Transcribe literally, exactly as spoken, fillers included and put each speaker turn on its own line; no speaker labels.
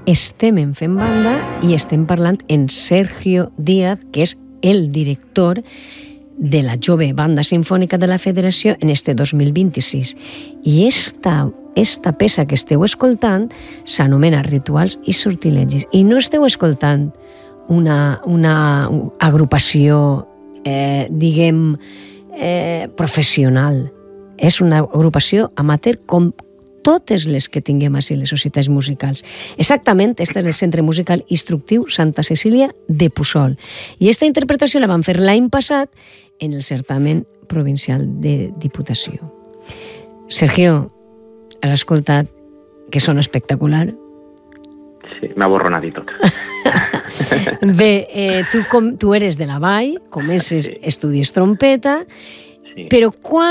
estem en Fem Banda i estem parlant en Sergio Díaz, que és el director de la Jove Banda Sinfònica de la Federació en este dos mil vint-i-sis. I esta, esta peça que esteu escoltant s'anomena Rituals i sortilegis. I no esteu escoltant una, una agrupació, eh, diguem, eh, professional. És una agrupació amateur com totes les que tinguem així les societats musicals. Exactament, este és el Centre Musical Instructiu Santa Cecília de Puçol. I aquesta interpretació la van fer l'any passat en el certamen provincial de Diputació. Sergio, has escoltat que són espectacular?
Sí, m'ha borronat i tot.
Bé, eh, tu, com, tu eres de la Vall, comences, sí. Estudies trompeta, sí. Però quan